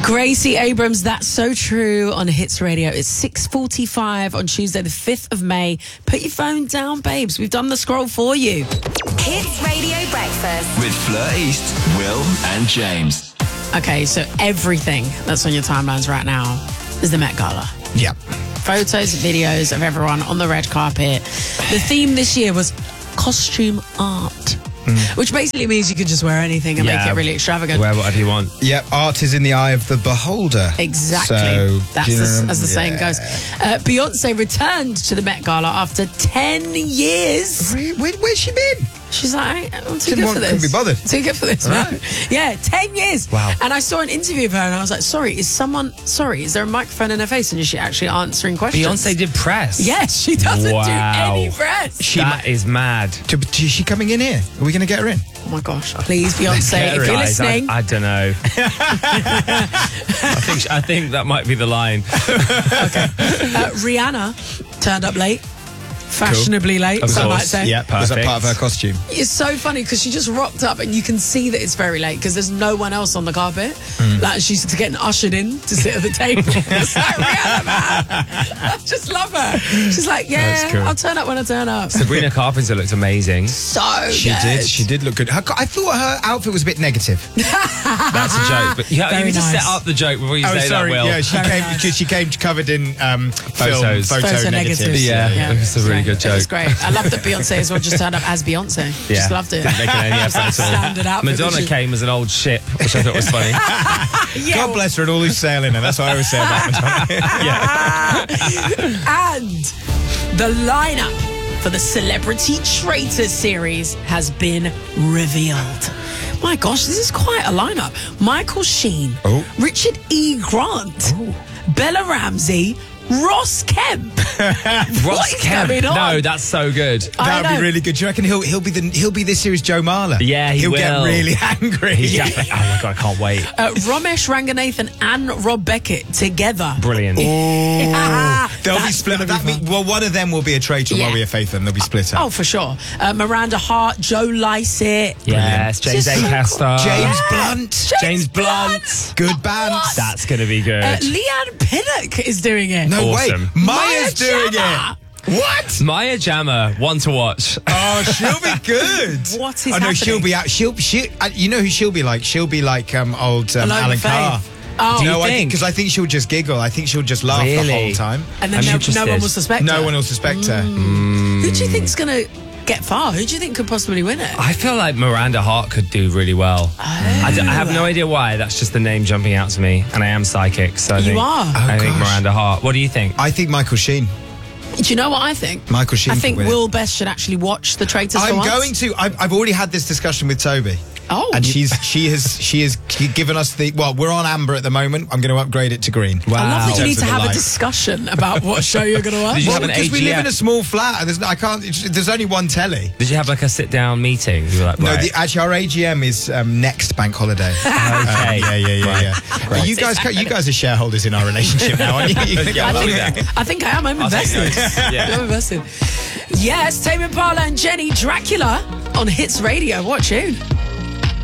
Gracie Abrams, That's So True on Hits Radio. It's 6:45 on Tuesday, the 5th of May. Put your phone down, babes. We've done the scroll for you. Hits Radio Breakfast. With Fleur East, Will and James. Okay, so everything that's on your timelines right now is the Met Gala. Yeah. Photos, videos of everyone on the red carpet. The theme this year was costume art, which basically means you can just wear anything and make it really extravagant. Wear whatever you want. Yep, art is in the eye of the beholder. Exactly. So, That's as the saying goes. Beyonce returned to the Met Gala after 10 years. Where's she been? She's like, I'm too good for this. Couldn't be bothered. Too good for this, man. Right. Yeah, 10 years. Wow. And I saw an interview of her and I was like, is there a microphone in her face and is she actually answering questions? Beyonce did press. Yes, she doesn't do any press. That is mad. Is she coming in here? Are we going to get her in? Oh my gosh, please, Beyonce, if you're listening. I don't know. I think that might be the line. Okay. Rihanna turned up late. Fashionably late, some might say. Yeah, was that part of her costume? It's so funny because she just rocked up and you can see that it's very late because there's no one else on the carpet. Like she's getting ushered in to sit at the table. It's like, Rihanna, man. I just love her. She's like, yeah, cool. I'll turn up when I turn up. Sabrina Carpenter looked amazing. She did look good. I thought her outfit was a bit negative. That's a joke. But you just set up the joke before you say that, Will. Yeah, she came covered in photo negatives. Yeah, it was a really good joke. It was great. I love that Beyonce as well just turned up as Beyonce. Yeah. Just loved it. Didn't make any effort at all. Standard outfit. Madonna came as an old ship, which I thought was funny. God bless her and all who's sailing her. That's what I always say about Madonna. And the lineup for the Celebrity Traitors series has been revealed. My gosh, this is quite a lineup. Michael Sheen, Richard E. Grant, Bella Ramsey, Ross Kemp. Ross Kemp. No, that's so good. That would be really good. Do you reckon he'll be this series Joe Marler? Yeah, he'll get really angry. Oh my god, I can't wait. Ramesh Ranganathan and Rob Beckett together. Brilliant. They'll be split. One of them will be a traitor, one will be a faith, and they'll be split up. Oh, for sure. Miranda Hart, Joe Lycett. Yes, James Acaster. James Blunt. Good band. That's going to be good. Leanne Pinnock is doing it. No awesome. way. Maya's doing it. What? Maya Jama, one to watch. Oh, she'll be good. What is happening? She'll be out. You know who she'll be like? She'll be like old Alan Carr. Oh, do you think? Because I think she'll just giggle. I think she'll just laugh the whole time. And then no one will suspect her. No one will suspect her. Who do you think's going to get far? Who do you think could possibly win it? I feel like Miranda Hart could do really well. I have no idea why. That's just the name jumping out to me. And I am psychic, so I think Miranda Hart. What do you think? I think Michael Sheen. Do you know what I think? Michael Sheen. I think Will Best should actually watch The Traitors for once. I'm going to. I've already had this discussion with Toby. Oh, and she has given us we're on amber at the moment. I'm going to upgrade it to green. Wow. I love that you need to have a discussion about what show you're going to watch. Because we live in a small flat and there's only one telly. Did you have like a sit down meeting? You were like, right. No, actually our AGM is next bank holiday. Okay. Yeah. Right. You guys are shareholders in our relationship now, aren't you? I think I am. I'm invested. I'm invested. Yes, Tame Impala and Jenny Dracula on Hits Radio. What tune?